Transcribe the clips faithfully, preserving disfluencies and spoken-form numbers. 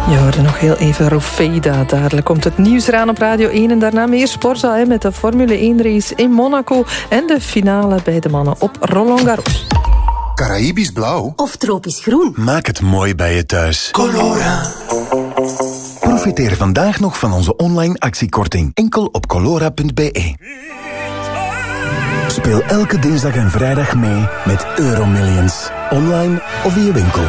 Je hoorde nog heel even Rufeda. Dadelijk komt het nieuws eraan op Radio één. En daarna meer Sporza hè, met de Formule één race in Monaco. En de finale bij de mannen op Roland Garros. Caraïbisch blauw of tropisch groen. Maak het mooi bij je thuis. Colora. Profiteer vandaag nog van onze online actiekorting. Enkel op colora punt b e. Speel elke dinsdag en vrijdag mee met Euromillions. Online of in je winkel.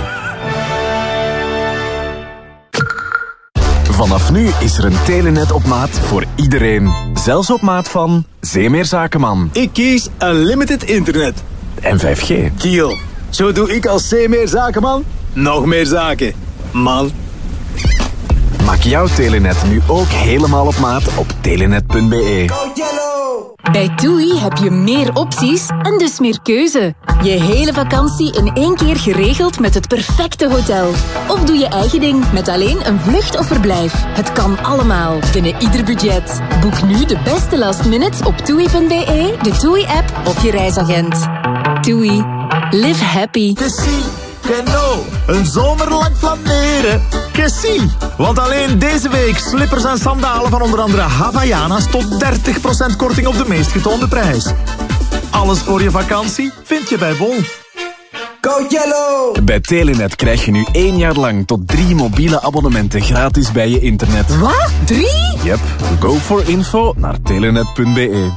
Vanaf nu is er een telenet op maat voor iedereen. Zelfs op maat van Zeemeer Zakenman. Ik kies Unlimited Internet. En vijf G. Kiel, zo doe ik als Zeemeer Zakenman nog meer zaken. Man. Maak jouw telenet nu ook helemaal op maat op telenet punt b e. Bij TUI heb je meer opties en dus meer keuze. Je hele vakantie in één keer geregeld met het perfecte hotel. Of doe je eigen ding met alleen een vlucht of verblijf. Het kan allemaal, binnen ieder budget. Boek nu de beste last minutes op toei punt b e, de TUI-app of je reisagent. TUI. Live happy. Kessie, Keno, een zomerlang flaneren. Kessie, want alleen deze week slippers en sandalen van onder andere Havaianas tot dertig procent korting op de meest getoonde prijs. Alles voor je vakantie vind je bij Bol. Go Yellow! Bij Telenet krijg je nu één jaar lang tot drie mobiele abonnementen gratis bij je internet. Wat? Drie? Yep, go for info naar telenet punt b e.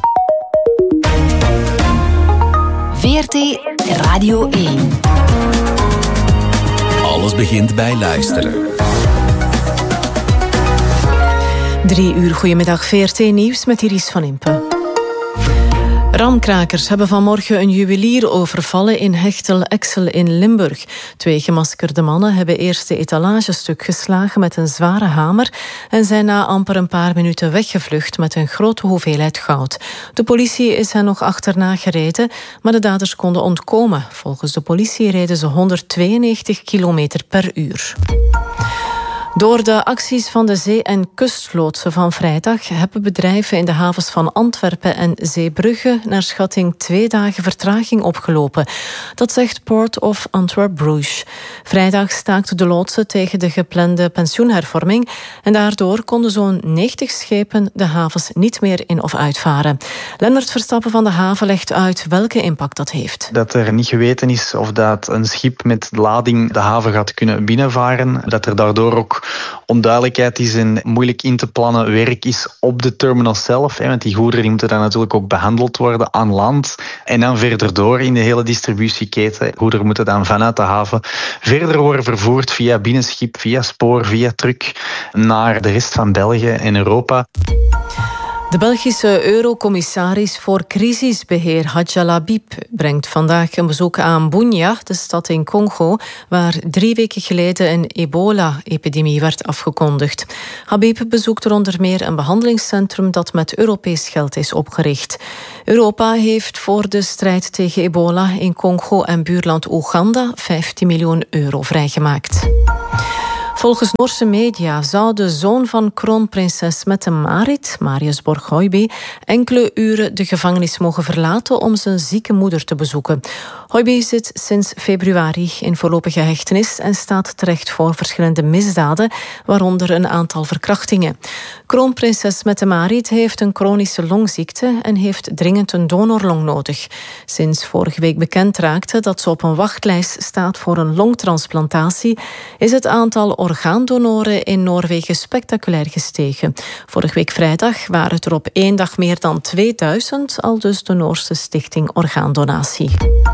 V R T Radio één. Alles begint bij luisteren. Drie uur, goedemiddag, V R T Nieuws met Iris van Impe. Ramkrakers hebben vanmorgen een juwelier overvallen in Hechtel-Exel in Limburg. Twee gemaskerde mannen hebben eerst de etalagestuk geslagen met een zware hamer en zijn na amper een paar minuten weggevlucht met een grote hoeveelheid goud. De politie is hen nog achterna gereden, maar de daders konden ontkomen. Volgens de politie reden ze honderdtweeënnegentig kilometer per uur. Door de acties van de zee- en kustloodsen van vrijdag hebben bedrijven in de havens van Antwerpen en Zeebrugge naar schatting twee dagen vertraging opgelopen. Dat zegt Port of Antwerp-Bruges. Vrijdag staakten de loodsen tegen de geplande pensioenhervorming en daardoor konden zo'n negentig schepen de havens niet meer in of uitvaren. Lennart Verstappen van de haven legt uit welke impact dat heeft. Dat er niet geweten is of dat een schip met lading de haven gaat kunnen binnenvaren. Dat er daardoor ook onduidelijkheid is en moeilijk in te plannen werk is op de terminal zelf. Want die goederen die moeten dan natuurlijk ook behandeld worden aan land. En dan verder door in de hele distributieketen. Goederen moeten dan vanuit de haven verder worden vervoerd via binnenschip, via spoor, via truck naar de rest van België en Europa. De Belgische eurocommissaris voor crisisbeheer Hadja Labib brengt vandaag een bezoek aan Bunia, de stad in Congo, waar drie weken geleden een ebola-epidemie werd afgekondigd. Habib bezoekt er onder meer een behandelingscentrum dat met Europees geld is opgericht. Europa heeft voor de strijd tegen ebola in Congo en buurland Oeganda vijftien miljoen euro vrijgemaakt. Volgens Noorse media zou de zoon van kroonprinses Mette-Marit, Marius Borg-Høiby, enkele uren de gevangenis mogen verlaten om zijn zieke moeder te bezoeken. Høiby zit sinds februari in voorlopige hechtenis en staat terecht voor verschillende misdaden, waaronder een aantal verkrachtingen. Kroonprinses Mette-Marit heeft een chronische longziekte en heeft dringend een donorlong nodig. Sinds vorige week bekend raakte dat ze op een wachtlijst staat voor een longtransplantatie, is het aantal orgaandonoren in Noorwegen spectaculair gestegen. Vorige week vrijdag waren het er op één dag meer dan tweeduizend, aldus de Noorse stichting Orgaandonatie.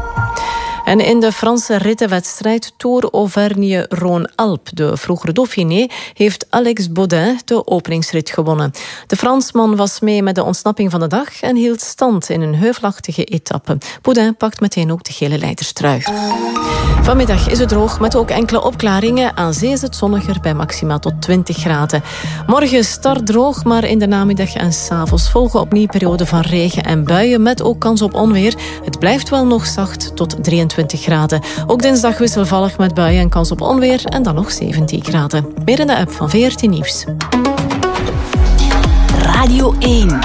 En in de Franse rittenwedstrijd Tour Auvergne-Rhône-Alpes, de vroegere Dauphiné, heeft Alex Baudin de openingsrit gewonnen. De Fransman was mee met de ontsnapping van de dag en hield stand in een heuvelachtige etappe. Baudin pakt meteen ook de gele leiderstrui. Vanmiddag is het droog met ook enkele opklaringen. Aan zee is het zonniger bij maximaal tot twintig graden. Morgen start droog, maar in de namiddag en 's avonds volgen opnieuw perioden van regen en buien met ook kans op onweer. Het blijft wel nog zacht tot drieëntwintig graden. Ook dinsdag wisselvallig met buien en kans op onweer en dan nog zeventien graden. Meer in de app van V R T Nieuws. Radio één.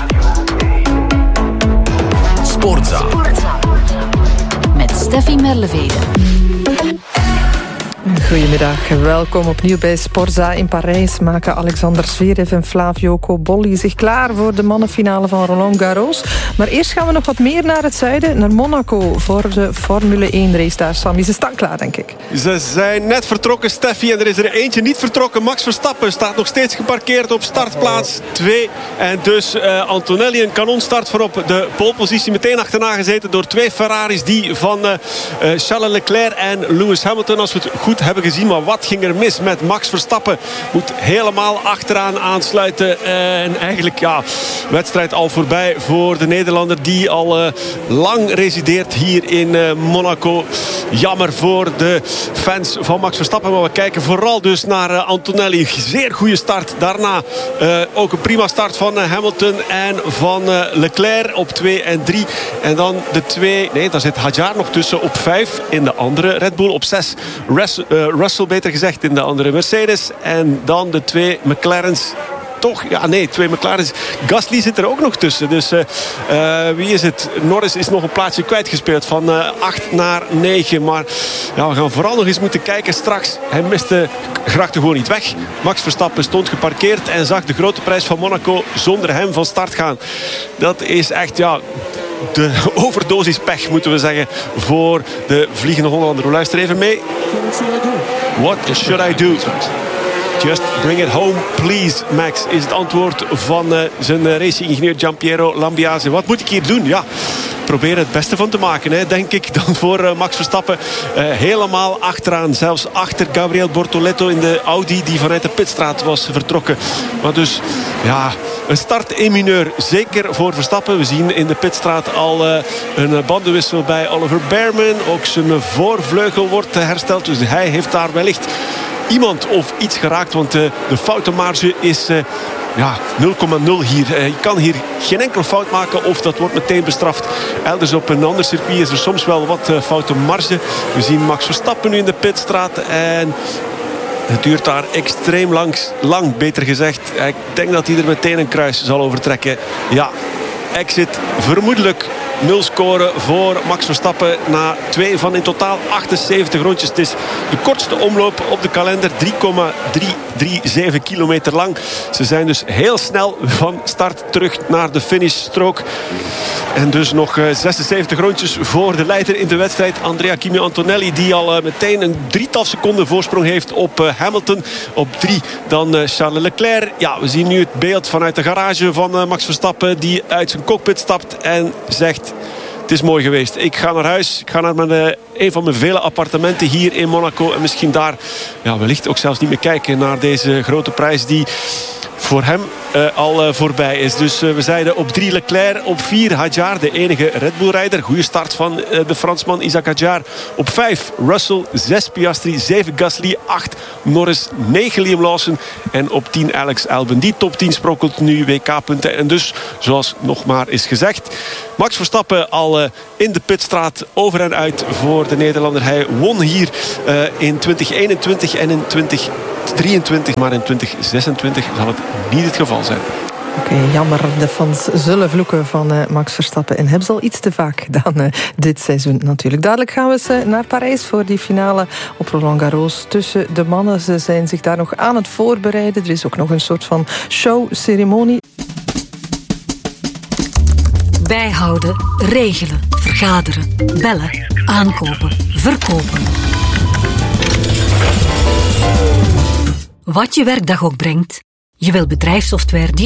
Sportza. Met Steffi Merlevede. Goedemiddag, welkom opnieuw bij Sporza. In Parijs maken Alexander Zverev en Flavio Cobolli zich klaar voor de mannenfinale van Roland Garros. Maar eerst gaan we nog wat meer naar het zuiden, naar Monaco, voor de Formule één race daar. Sammy, ze staan klaar, denk ik. Ze zijn net vertrokken, Steffi, en er is er eentje niet vertrokken. Max Verstappen staat nog steeds geparkeerd op startplaats twee. En dus uh, Antonelli een kanonstart voorop. De polepositie meteen achterna gezeten door twee Ferraris, die van uh, uh, Charles Leclerc en Lewis Hamilton. Als we het goed hebben gezien, maar wat ging er mis met Max Verstappen? Moet helemaal achteraan aansluiten. En eigenlijk, ja, wedstrijd al voorbij voor de Nederlander, die al uh, lang resideert hier in uh, Monaco. Jammer voor de fans van Max Verstappen, maar we kijken vooral dus naar uh, Antonelli. Zeer goede start. Daarna uh, ook een prima start van uh, Hamilton en van uh, Leclerc op twee en drie. En dan de twee, nee, daar zit Hadjar nog tussen op vijf in de andere Red Bull. Op zes Res, uh, Russell, beter gezegd, in de andere Mercedes. En dan de twee McLaren's. Toch, ja nee, twee McLaren's. Gasly zit er ook nog tussen. Dus uh, uh, wie is het? Norris is nog een plaatsje kwijtgespeeld. Van uh, acht naar negen. Maar ja, we gaan vooral nog eens moeten kijken straks. Hij miste grachten gewoon niet weg. Max Verstappen stond geparkeerd en zag de grote prijs van Monaco zonder hem van start gaan. Dat is echt, ja, de overdosis pech, moeten we zeggen, voor de Vliegende Hollander. Luister even mee. What should I do? Just bring it home, please, Max, is het antwoord van uh, zijn racing-ingenieur Giampiero Lambiase. Wat moet ik hier doen? Ja, probeer het beste van te maken, hè, denk ik, dan voor uh, Max Verstappen. Uh, helemaal achteraan, zelfs achter Gabriel Bortoleto in de Audi die vanuit de pitstraat was vertrokken. Maar dus, ja, een start in mineur, zeker voor Verstappen. We zien in de pitstraat al uh, een bandenwissel bij Oliver Bearman. Ook zijn voorvleugel wordt uh, hersteld, dus hij heeft daar wellicht iemand of iets geraakt, want uh, de foutenmarge is uh, ja, nul komma nul hier. Uh, je kan hier geen enkele fout maken of dat wordt meteen bestraft. Elders op een ander circuit is er soms wel wat uh, foutenmarge. We zien Max Verstappen nu in de pitstraat en het duurt daar extreem lang, lang, beter gezegd. Ik denk dat hij er meteen een kruis zal overtrekken. Ja, exit vermoedelijk. Nul scoren voor Max Verstappen na twee van in totaal achtenzeventig rondjes. Het is de kortste omloop op de kalender. drie komma driehonderdzevenendertig kilometer lang. Ze zijn dus heel snel van start terug naar de finishstrook. En dus nog zesenzeventig rondjes voor de leider in de wedstrijd. Andrea Kimi Antonelli, die al meteen een drietal seconden voorsprong heeft op Hamilton. Op drie dan Charles Leclerc. Ja, we zien nu het beeld vanuit de garage van Max Verstappen, die uit zijn cockpit stapt en zegt: het is mooi geweest. Ik ga naar huis. Ik ga naar mijn, uh, een van mijn vele appartementen hier in Monaco. En misschien daar, ja, wellicht ook zelfs niet meer kijken naar deze grote prijs die voor hem uh, al uh, voorbij is. Dus uh, we zeiden op drie Leclerc, op vier Hadjar, de enige Red Bull-rijder. Goede start van uh, de Fransman Isaac Hadjar. Op vijf Russell, zes Piastri, zeven Gasly, acht Norris, negen Liam Lawson en op tien Alex Albon. Die top tien sprokkelt nu W K-punten. En dus, zoals nog maar is gezegd, Max Verstappen al uh, in de pitstraat over en uit voor de Nederlander. Hij won hier uh, in twintig eenentwintig en in twintig drieëntwintig, maar in twintig zesentwintig zal het niet het geval zijn. Oké, okay, jammer. De fans zullen vloeken van uh, Max Verstappen. En hebben ze al iets te vaak gedaan uh, dit seizoen natuurlijk. Dadelijk gaan we eens uh, naar Parijs voor die finale op Roland Garros tussen de mannen. Ze zijn zich daar nog aan het voorbereiden. Er is ook nog een soort van show-ceremonie. Bijhouden, regelen, vergaderen, bellen, aankopen, verkopen. Wat je werkdag ook brengt, je wil bedrijfssoftware die